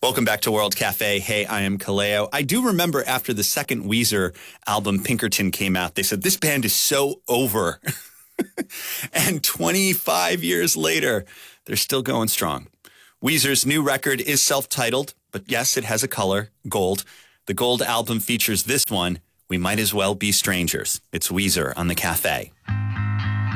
Welcome back to World Cafe. Hey, I am Kaleo. I do remember after the second Weezer album, Pinkerton, came out, they said, this band is so over. And 25 years later, they're still going strong. Weezer's new record is self-titled, but yes, it has a color, gold. The gold album features this one, We Might As Well Be Strangers. It's Weezer on the Cafe.